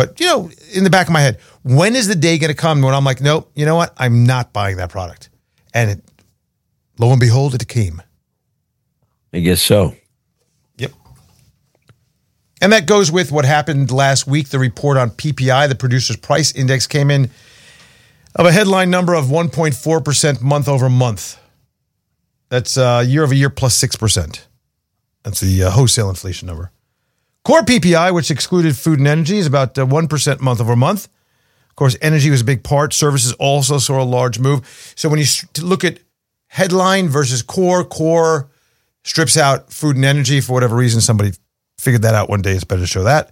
But, in the back of my head, when is the day going to come when I'm like, nope, you know what? I'm not buying that product. And lo and behold, it came. I guess so. Yep. And that goes with what happened last week. The report on PPI, the Producer's Price Index, came in of a headline number of 1.4% month over month. That's year over year plus 6%. That's the wholesale inflation number. Core PPI, which excluded food and energy, is about 1% month over month. Of course, energy was a big part. Services also saw a large move. So when you look at headline versus core strips out food and energy for whatever reason. Somebody figured that out one day. It's better to show that.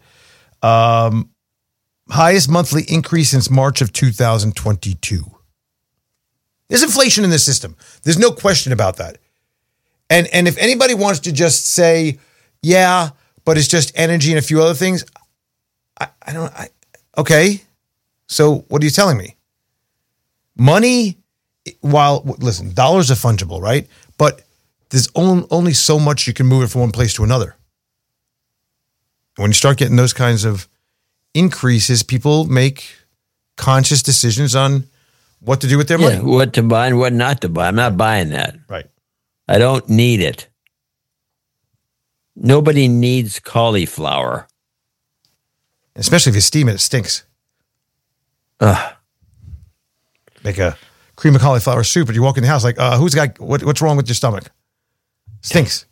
Highest monthly increase since March of 2022. There's inflation in this system. There's no question about that. And if anybody wants to just say, yeah, but it's just energy and a few other things, okay. So what are you telling me? Money, listen, dollars are fungible, right? But there's only so much you can move it from one place to another. When you start getting those kinds of increases, people make conscious decisions on what to do with their money. What to buy and what not to buy. I'm not buying that. Right. I don't need it. Nobody needs cauliflower. Especially if you steam it, it stinks. Ugh. Make a cream of cauliflower soup, and you walk in the house like, what's wrong with your stomach? Stinks.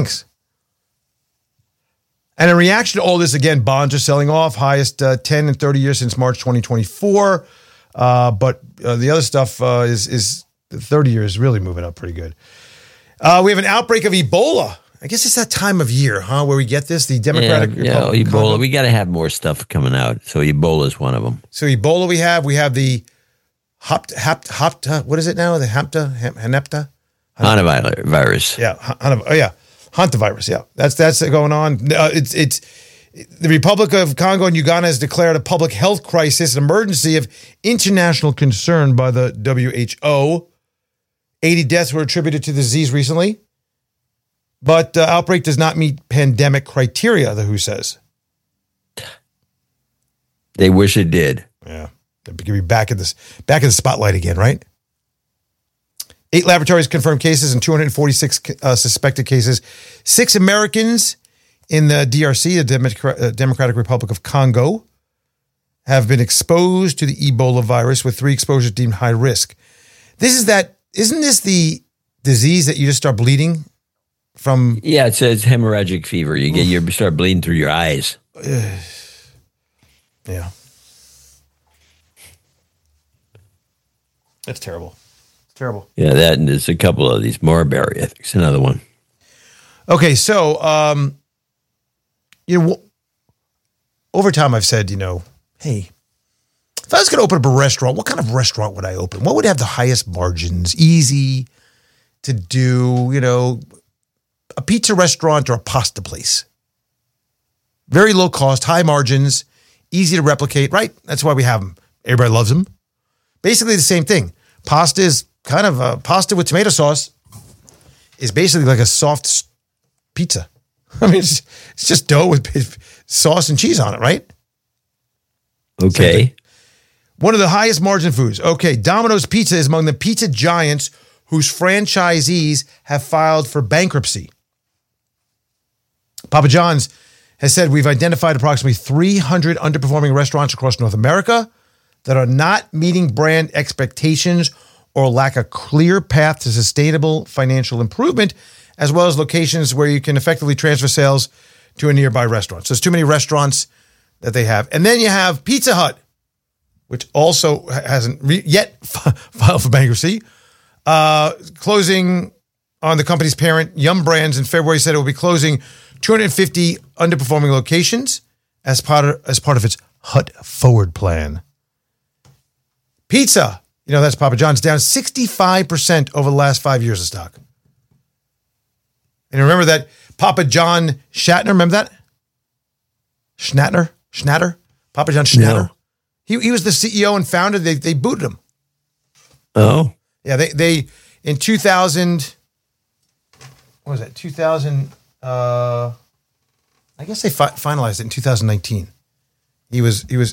And in reaction to all this, again, bonds are selling off, highest 10 and 30 years since March 2024. But the other stuff is 30 years really moving up pretty good. We have an outbreak of Ebola. I guess it's that time of year, where we get this, the Democratic Republic of Ebola. Congo. We got to have more stuff coming out. So Ebola is one of them. So Ebola we have the what is it now? The Hanepta? Hantavirus. Yeah, hantavirus. Yeah, that's going on. It's the Republic of Congo and Uganda has declared a public health crisis, an emergency of international concern by the WHO. 80 deaths were attributed to the disease recently, but outbreak does not meet pandemic criteria, the WHO says. They wish it did. Yeah, they're going to be back in the spotlight again, right? 8 laboratories confirmed cases and 246 suspected cases. 6 Americans in the DRC, the Democratic Republic of Congo, have been exposed to the Ebola virus with 3 exposures deemed high risk. Isn't this the disease that you just start bleeding from? Yeah, it's hemorrhagic fever. You start bleeding through your eyes. Yeah. That's terrible. It's terrible. Yeah, that and there's a couple of these. Marbury, I think, is another one. Okay, so, over time I've said, hey, if I was going to open up a restaurant, what kind of restaurant would I open? What would have the highest margins? Easy to do, a pizza restaurant or a pasta place. Very low cost, high margins, easy to replicate, right? That's why we have them. Everybody loves them. Basically the same thing. Pasta is kind of a pasta with tomato sauce is basically like a soft pizza. I mean, it's just dough with sauce and cheese on it, right? Okay. One of the highest margin foods. Okay, Domino's Pizza is among the pizza giants whose franchisees have filed for bankruptcy. Papa John's has said we've identified approximately 300 underperforming restaurants across North America that are not meeting brand expectations or lack a clear path to sustainable financial improvement, as well as locations where you can effectively transfer sales to a nearby restaurant. So there's too many restaurants that they have. And then you have Pizza Hut, which also hasn't yet filed for bankruptcy, closing on the company's parent, Yum Brands, in February said it will be closing 250 underperforming locations as part of its Hut Forward plan. Pizza, that's Papa John's, down 65% over the last 5 years of stock. And remember that Papa John Shatner, remember that? Schnatter? Papa John Schnatter? No. He was the CEO and founder. They booted him. Oh. Yeah, they in 2000, what was that? 2000, I guess they finalized it in 2019. He was